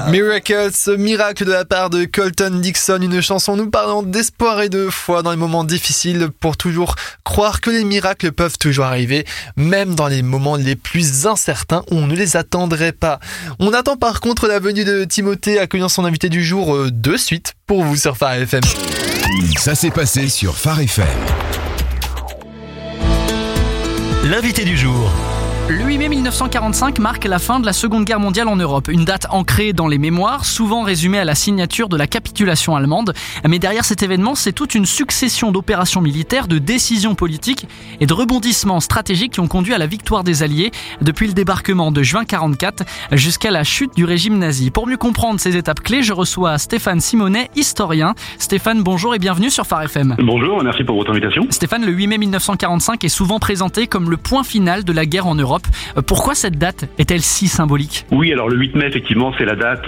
Miracles, miracle de la part de Colton Dixon, une chanson nous parlant d'espoir et de foi dans les moments difficiles pour toujours croire que les miracles peuvent toujours arriver, même dans les moments les plus incertains où on ne les attendrait pas. On attend par contre la venue de Timothée accueillant son invité du jour de suite pour vous sur Phare FM. Ça s'est passé sur Phare FM. L'invité du jour. Le 8 mai 1945 marque la fin de la Seconde Guerre mondiale en Europe. Une date ancrée dans les mémoires, souvent résumée à la signature de la capitulation allemande. Mais derrière cet événement, c'est toute une succession d'opérations militaires, de décisions politiques et de rebondissements stratégiques qui ont conduit à la victoire des Alliés, depuis le débarquement de juin 1944 jusqu'à la chute du régime nazi. Pour mieux comprendre ces étapes clés, je reçois Stéphane Simonet, historien. Stéphane, bonjour et bienvenue sur Phare FM. Bonjour, merci pour votre invitation. Stéphane, le 8 mai 1945 est souvent présenté comme le point final de la guerre en Europe. Pourquoi cette date est-elle si symbolique ? Oui, alors le 8 mai, effectivement, c'est la date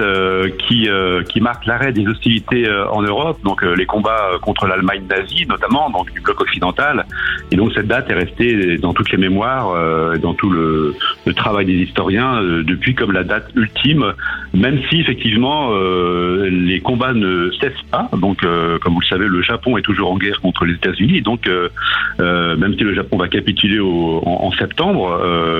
qui marque l'arrêt des hostilités en Europe, donc les combats contre l'Allemagne nazie, notamment, donc du bloc occidental. Et donc cette date est restée dans toutes les mémoires, dans tout le travail des historiens, depuis comme la date ultime, même si, effectivement, les combats ne cessent pas. Donc, comme vous le savez, le Japon est toujours en guerre contre les États-Unis. Donc, même si le Japon va capituler en septembre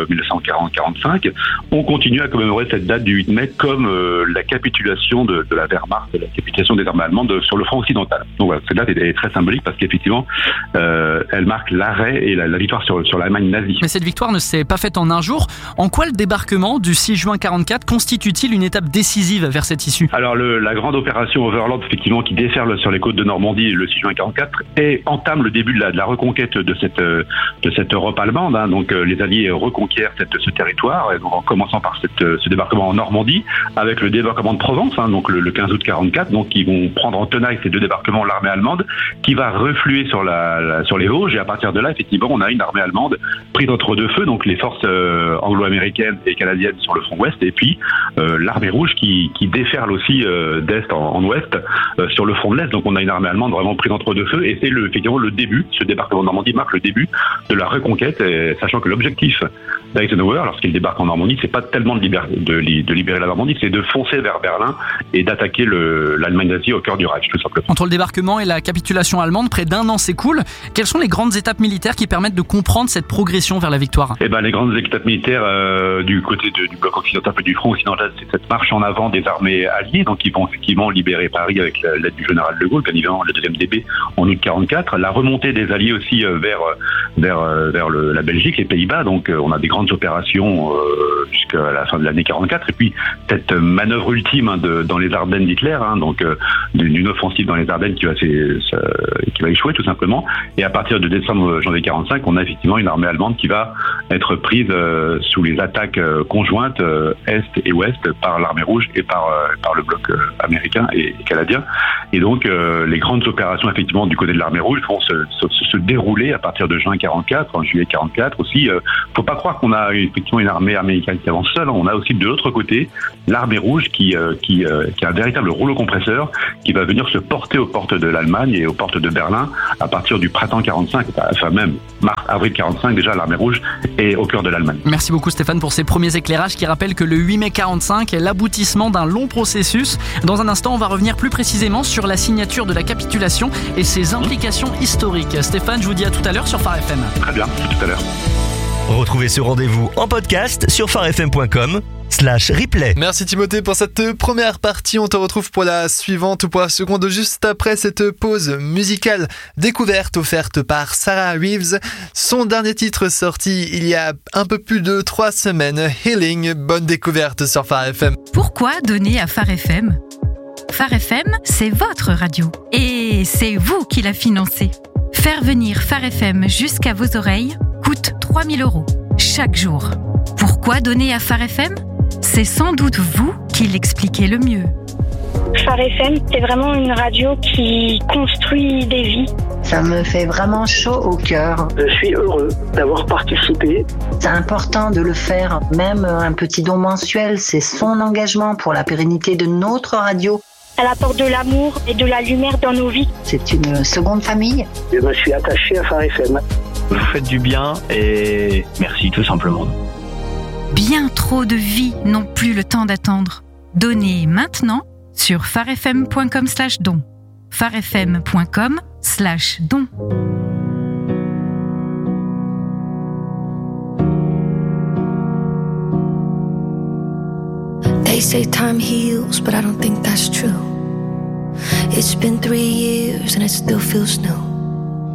1940-45, on continue à commémorer cette date du 8 mai comme la capitulation de la Wehrmacht, la capitulation des armées allemandes sur le front occidental. Donc voilà, cette date est très symbolique parce qu'effectivement, elle marque l'arrêt et la victoire sur l'Allemagne nazie. Mais cette victoire ne s'est pas faite en un jour. En quoi le débarquement du 6 juin 1944 constitue-t-il une étape décisive vers cette issue ? Alors la grande opération Overlord, effectivement, qui déferle sur les côtes de Normandie le 6 juin 1944 et entame le début de la reconquête de cette Europe allemande. Hein. Donc les Alliés reconquièrent ce territoire, et donc en commençant par ce débarquement en Normandie, avec le débarquement de Provence, hein, donc le 15 août 1944, donc ils vont prendre en tenaille ces deux débarquements l'armée allemande, qui va refluer sur les Vosges, et à partir de là, effectivement, on a une armée allemande prise entre deux feux, donc les forces anglo-américaines et canadiennes sur le front ouest, et puis l'armée rouge qui déferle aussi d'est en ouest sur le front de l'est. Donc on a une armée allemande vraiment prise entre deux feux, et c'est effectivement le début. Ce débarquement de Normandie marque le début de la reconquête, sachant que l'objectif d'Eisenhower, lorsqu'il débarque en Normandie, c'est pas tellement de libérer la Normandie, c'est de foncer vers Berlin et d'attaquer l'Allemagne nazie au cœur du Reich, tout simplement. Entre le débarquement et la capitulation allemande, près d'un an s'écoule. Quelles sont les grandes étapes militaires qui permettent de comprendre cette progression vers la victoire ? Les grandes étapes militaires du côté du bloc occidental et du front occidental, c'est cette marche en avant des armées alliées, donc ils vont effectivement libérer Paris avec l'aide du général de Gaulle, bien évidemment le deuxième DB en août 1944. La remontée des alliés aussi vers la Belgique, les Pays-Bas, donc on a des grandes opérations jusqu'à la fin de l'année 1944, et puis cette manœuvre ultime dans les Ardennes d'Hitler, donc d'une offensive dans les Ardennes qui va échouer tout simplement, et à partir de décembre-janvier 1945, on a effectivement une armée allemande qui va être prise sous les attaques conjointes Est et Ouest par l'armée rouge et par le bloc américain et canadien, et donc les grandes opérations effectivement du côté de l'armée rouge vont se dérouler à partir de juin 1944, en juillet 1944 aussi. Faut pas croire qu'on a effectivement une armée américaine qui avance seule. On a aussi de l'autre côté l'armée rouge qui a un véritable rouleau compresseur qui va venir se porter aux portes de l'Allemagne et aux portes de Berlin à partir du printemps 1945, enfin même mars-avril 1945, déjà l'armée rouge est au cœur de l'Allemagne. Merci beaucoup Stéphane pour ces premiers éclairages qui rappellent que le 8 mai 1945 est l'aboutissement d'un long processus. Dans un instant, on va revenir plus précisément sur la signature de la capitulation et ses implications historiques. Stéphane, je vous dis à tout à l'heure sur Phare FM. Très bien, à tout à l'heure. Retrouvez ce rendez-vous en podcast sur pharefm.com/replay. Merci Timothée pour cette première partie. On te retrouve pour la suivante ou pour la seconde juste après cette pause musicale découverte offerte par Sarah Reeves. Son dernier titre sorti il y a un peu plus de 3 semaines, Healing. Bonne découverte sur Phare FM. Pourquoi donner à Phare FM ? Phare FM, c'est votre radio. Et c'est vous qui la financez. Faire venir Phare FM jusqu'à vos oreilles coûte 3 000 € chaque jour. Pourquoi donner à Phare FM ? C'est sans doute vous qui l'expliquez le mieux. Phare FM, c'est vraiment une radio qui construit des vies. Ça me fait vraiment chaud au cœur. Je suis heureux d'avoir participé. C'est important de le faire, même un petit don mensuel, c'est son engagement pour la pérennité de notre radio. Elle apporte de l'amour et de la lumière dans nos vies. C'est une seconde famille. Je me suis attaché à Phare FM. Vous faites du bien et merci tout simplement. Bien trop de vies n'ont plus le temps d'attendre. Donnez maintenant sur farfm.com/don. farfm.com/don. They say time heals, but I don't think that's true. It's been 3 years and it still feels new.